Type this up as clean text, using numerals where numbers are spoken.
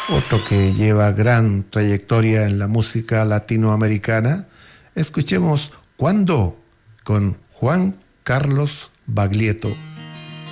Otro que lleva gran trayectoria en la música latinoamericana. Escuchemos Cuando con Juan Carlos Baglietto.